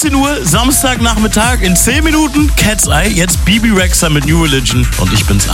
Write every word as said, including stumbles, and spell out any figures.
siebzehn Uhr, Samstagnachmittag in zehn Minuten Cat's Eye. Jetzt Bibi Rexha mit New Religion und ich bin's